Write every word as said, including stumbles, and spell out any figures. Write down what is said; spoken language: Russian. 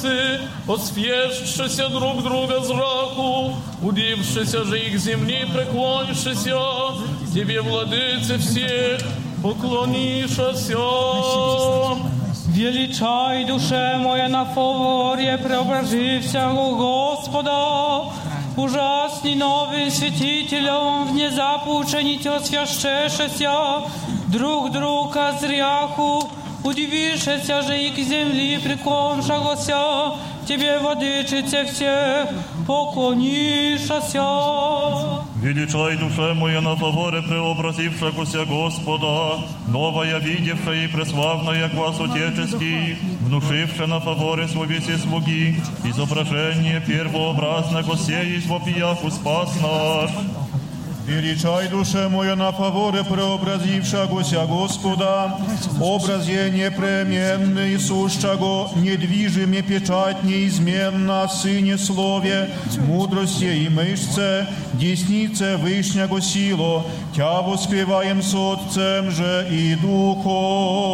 сердцы, освежшися друг друга зраку, удившися же их земли, преклонившися, тебе, владыце всех, поклонишься. Величай, душе моя, на фаворе преображився у Господа. Ужасный новый святителем внезапно учените освящешься, друг друга зряху, удивишься же и к земли преклоншагося, тебе, владычице всех, поклонишься. Величай, душе моя, на фаворе преобразившегося Господа, новая видевшая и преславная глаз отеческий, внушившая на фаворе словеси слуги, изображение первообразного сей из вопияху спас наш. Величай, душе моя, на фаворе преобразившегося Господа, образе непременный, сущего, недвижиме печать неизменна, Сыне Слове, мудрости и мышце, деснице Вышнего силу, Тя воспеваем с Отцем же и Духом.